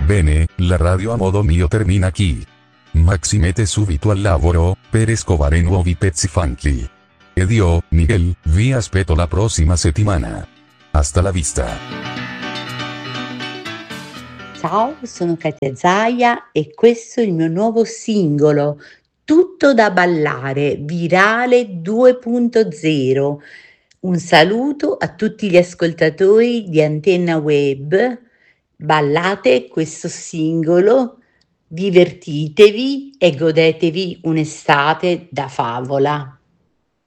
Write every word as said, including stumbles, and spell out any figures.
Bene, la radio a modo mio termina qui. Ma si mette subito al lavoro, per scovare nuovi pezzi funky. Ed io, Miguel, vi aspetto la prossima settimana. Hasta la vista. Ciao, sono Katia Zaia e questo è il mio nuovo singolo, Tutto da ballare, virale due punto zero. Un saluto a tutti gli ascoltatori di Antenna Web. Ballate questo singolo, divertitevi e godetevi un'estate da favola.